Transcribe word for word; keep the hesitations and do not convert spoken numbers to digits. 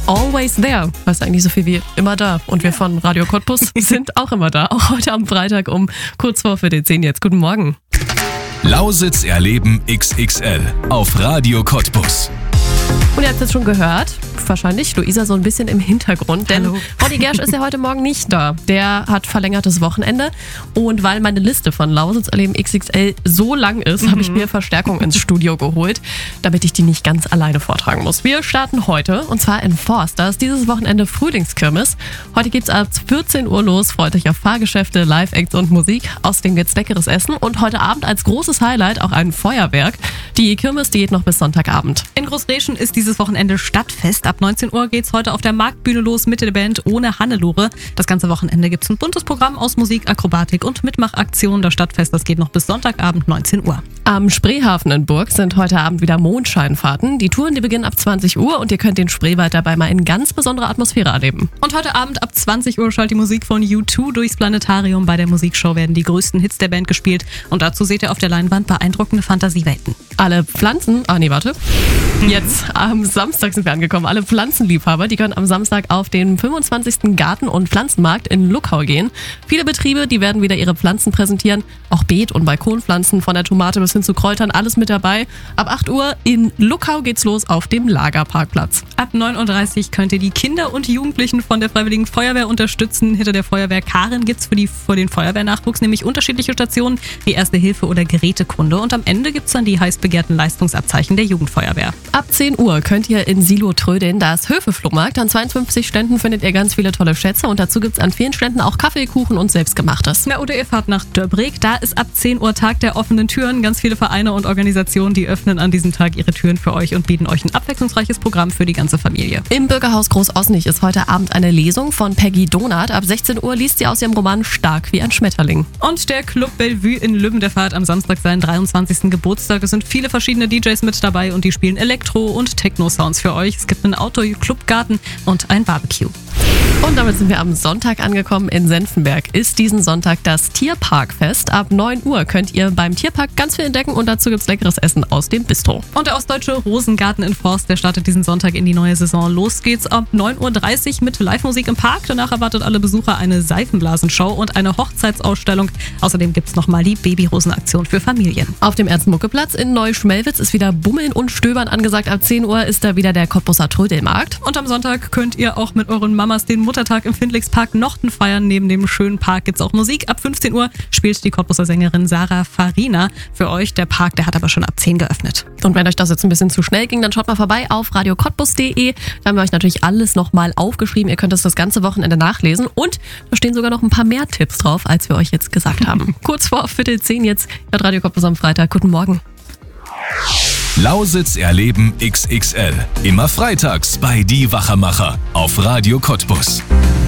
Always there. Heißt eigentlich so viel wie immer da. Und wir von Radio Cottbus sind auch immer da. Auch heute am Freitag um kurz vor Viertel zehn jetzt. Guten Morgen. Lausitz erleben X X L auf Radio Cottbus. Und ihr habt es schon gehört, wahrscheinlich Luisa so ein bisschen im Hintergrund, denn Hallo. Ronny Gersch ist ja heute Morgen nicht da. Der hat verlängertes Wochenende und weil meine Liste von Lausitz erleben X X L so lang ist, mhm. habe ich mir Verstärkung ins Studio geholt, damit ich die nicht ganz alleine vortragen muss. Wir starten heute und zwar in Forsters. Dieses Wochenende Frühlingskirmes. Heute geht's ab vierzehn Uhr los. Freut euch auf Fahrgeschäfte, Live-Acts und Musik. Außerdem gibt's leckeres Essen und heute Abend als großes Highlight auch ein Feuerwerk. Die Kirmes, die geht noch bis Sonntagabend. In Großreschen ist dieses Wochenende Stadtfest. Ab neunzehn Uhr geht's heute auf der Marktbühne los mit der Band Ohne Hannelore. Das ganze Wochenende gibt's ein buntes Programm aus Musik, Akrobatik und Mitmachaktionen. Das Stadtfest, das geht noch bis Sonntagabend neunzehn Uhr. Am Spreehafen in Burg sind heute Abend wieder Mondscheinfahrten. Die Touren, die beginnen ab zwanzig Uhr und ihr könnt den Spreewald dabei mal in ganz besonderer Atmosphäre erleben. Und heute Abend ab zwanzig Uhr schallt die Musik von U zwei durchs Planetarium. Bei der Musikshow werden die größten Hits der Band gespielt und dazu seht ihr auf der Leinwand beeindruckende Fantasiewelten. Alle Pflanzen, ah nee, warte, jetzt am Samstag sind wir angekommen. Alle Pflanzenliebhaber, die können am Samstag auf den fünfundzwanzigsten Garten- und Pflanzenmarkt in Luckau gehen. Viele Betriebe, die werden wieder ihre Pflanzen präsentieren. Auch Beet- und Balkonpflanzen, von der Tomate bis hin zu Kräutern, alles mit dabei. Ab acht Uhr in Luckau geht's los auf dem Lagerparkplatz. Ab neun Uhr dreißig könnt ihr die Kinder und Jugendlichen von der Freiwilligen Feuerwehr unterstützen. Hinter der Feuerwehr Karen gibt's für, die, für den Feuerwehrnachwuchs nämlich unterschiedliche Stationen wie Erste Hilfe oder Gerätekunde. Und am Ende gibt's dann die heiß begehrten Leistungsabzeichen der Jugendfeuerwehr. Ab zehn Uhr könnt ihr in Silo trödeln, da ist Höfe-Flohmarkt. An zweiundfünfzig Ständen findet ihr ganz viele tolle Schätze und dazu gibt's an vielen Ständen auch Kaffee, Kuchen und Selbstgemachtes. Na, oder ihr fahrt nach Döbrig, da ist ab zehn Uhr Tag der offenen Türen. Ganz viele Vereine und Organisationen, die öffnen an diesem Tag ihre Türen für euch und bieten euch ein abwechslungsreiches Programm für die ganze Familie. Im Bürgerhaus Groß-Osnich ist heute Abend eine Lesung von Peggy Donat. Ab sechzehn Uhr liest sie aus ihrem Roman Stark wie ein Schmetterling. Und der Club Bellevue in Lübben, der feiert am Samstag seinen dreiundzwanzigsten Geburtstag. Es sind viele verschiedene D Js mit dabei und die spielen Elektro- und Techno-Sounds für euch. Es gibt einen Outdoor-Clubgarten und ein Barbecue. Und damit sind wir am Sonntag angekommen. In Senftenberg ist diesen Sonntag das Tierparkfest. Ab neun Uhr könnt ihr beim Tierpark ganz viel entdecken und dazu gibt's leckeres Essen aus dem Bistro. Und der Ostdeutsche Rosengarten in Forst, der startet diesen Sonntag in die neue Saison. Los geht's ab neun Uhr dreißig mit Live-Musik im Park. Danach erwartet alle Besucher eine Seifenblasenshow und eine Hochzeitsausstellung. Außerdem gibt's nochmal die Babyrosenaktion für Familien. Auf dem Ernst-Mucke-Platz in Neuschmelwitz ist wieder Bummeln und Stöbern angesagt. Ab zehn Uhr ist da wieder der Cottbuser Trödelmarkt. Und am Sonntag könnt ihr auch mit euren Mamas den Muttertag im Findlichspark Nochten feiern. Neben dem schönen Park gibt's auch Musik. Ab fünfzehn Uhr spielt die Cottbuser Sängerin Sarah Farina für euch. Der Park, der hat aber schon ab zehn geöffnet. Und wenn euch das jetzt ein bisschen zu schnell ging, dann schaut mal vorbei auf radio cottbus punkt de. Da haben wir euch natürlich alles nochmal aufgeschrieben. Ihr könnt das das ganze Wochenende nachlesen. Und da stehen sogar noch ein paar mehr Tipps drauf, als wir euch jetzt gesagt haben. Kurz vor Viertel zehn jetzt hört Radio Cottbus am Freitag. Guten Morgen. Lausitz erleben X X L. Immer freitags bei Die Wachermacher auf Radio Cottbus.